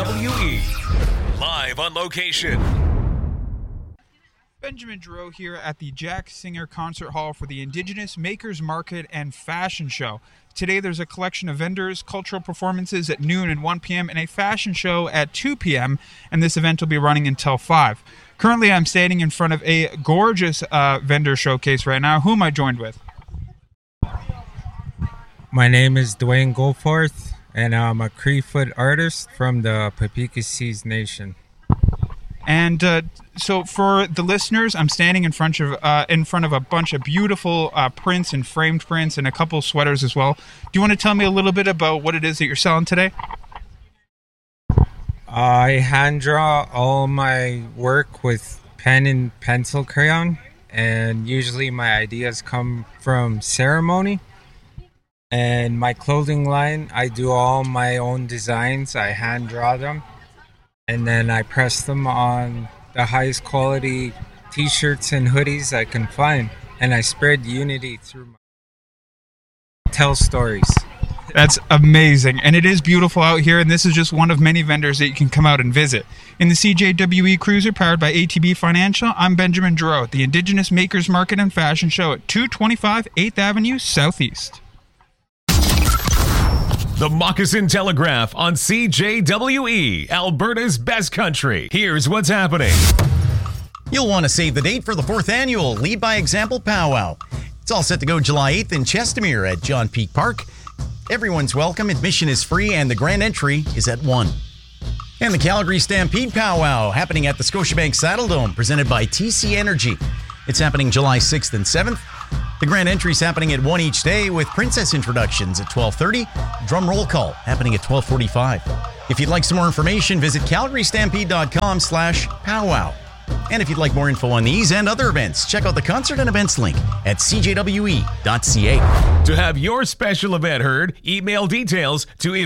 CJWE. Live on location. Benjamin Drouot here at the Jack Singer Concert Hall for the Indigenous Makers Market and Fashion Show. Today there's a collection of vendors, cultural performances at noon and 1 p.m., and a fashion show at 2 p.m., and this event will be running until 5. Currently I'm standing in front of a gorgeous vendor showcase right now. Who am I joined with? My name is Dwayne Goldforth, and I'm a Cree-Foot artist from the Pepeekises Nation. And so for the listeners, I'm standing in front of a bunch of beautiful prints and framed prints and a couple sweaters as well. Do you want to tell me a little bit about what it is that you're selling today? I hand draw all my work with pen and pencil crayon, and usually my ideas come from ceremony. And my clothing line, I do all my own designs. I hand draw them, and then I press them on the highest quality t-shirts and hoodies I can find, and I spread unity through tell stories. That's amazing, and it is beautiful out here, and this is just one of many vendors that you can come out and visit. In the CJWE Cruiser powered by ATB Financial, I'm Benjamin Drouot at the Indigenous Makers Market and Fashion Show at 225 8th Avenue Southeast. The Moccasin Telegraph on CJWE, Alberta's best country. Here's what's happening. You'll want to save the date for the 4th annual Lead by Example Powwow. It's all set to go July 8th in Chestermere at John Peak Park. Everyone's welcome, admission is free, and the grand entry is at 1. And the Calgary Stampede Powwow happening at the Scotiabank Saddle Dome, presented by TC Energy. It's happening July 6th and 7th. The grand entry is happening at 1 each day, with princess introductions at 12:30, drum roll call happening at 12:45. If you'd like some more information, visit calgarystampede.com/powwow. And if you'd like more info on these and other events, check out the concert and events link at cjwe.ca. To have your special event heard, email details to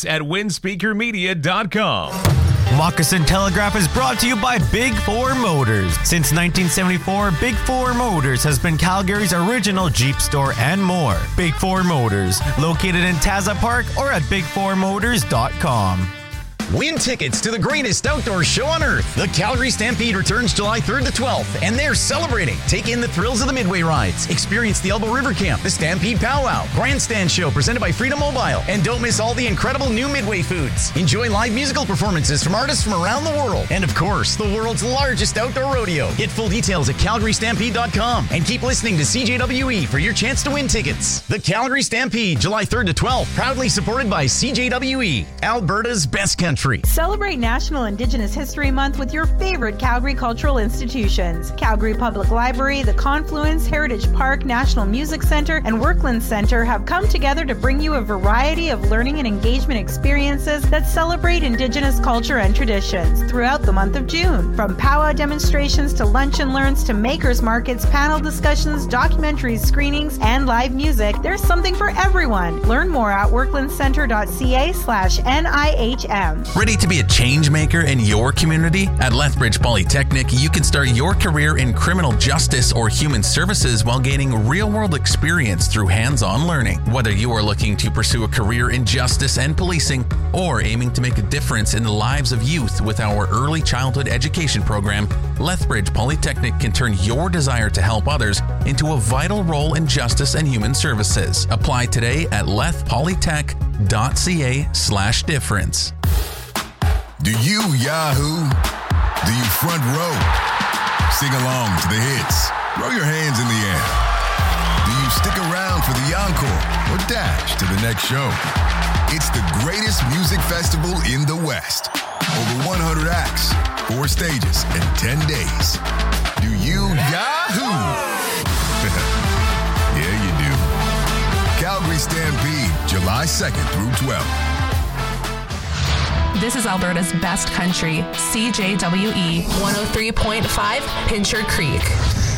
events@windspeakermedia.com. Moccasin Telegraph is brought to you by Big 4 Motors. Since 1974, Big 4 Motors has been Calgary's original Jeep store and more. Big 4 Motors, located in Taza Park or at big4motors.com. Win tickets to the greatest outdoor show on earth. The Calgary Stampede returns July 3rd to 12th, and they're celebrating. Take in the thrills of the Midway rides. Experience the Elbow River Camp, the Stampede Powwow, Grandstand Show presented by Freedom Mobile, and don't miss all the incredible new Midway foods. Enjoy live musical performances from artists from around the world, and of course, the world's largest outdoor rodeo. Get full details at calgarystampede.com, and keep listening to CJWE for your chance to win tickets. The Calgary Stampede, July 3rd to 12th, proudly supported by CJWE, Alberta's best country. Celebrate National Indigenous History Month with your favorite Calgary cultural institutions. Calgary Public Library, the Confluence, Heritage Park, National Music Center, and Workland Center have come together to bring you a variety of learning and engagement experiences that celebrate Indigenous culture and traditions throughout the month of June. From powwow demonstrations to lunch and learns to makers markets, panel discussions, documentaries, screenings, and live music, there's something for everyone. Learn more at worklandcenter.ca/NIHM. Ready to be a change maker in your community? At Lethbridge Polytechnic, you can start your career in criminal justice or human services while gaining real-world experience through hands-on learning. Whether you are looking to pursue a career in justice and policing or aiming to make a difference in the lives of youth with our early childhood education program, Lethbridge Polytechnic can turn your desire to help others into a vital role in justice and human services. Apply today at lethpolytech.ca/difference. Do you Yahoo? Do you front row? Sing along to the hits. Throw your hands in the air. Do you stick around for the encore or dash to the next show? It's the greatest music festival in the West. Over 100 acts, 4 stages, and 10 days. Do you Yahoo? Yeah, you do. Calgary Stampede, July 2nd through 12th. This is Alberta's best country, CJWE 103.5 Pincher Creek.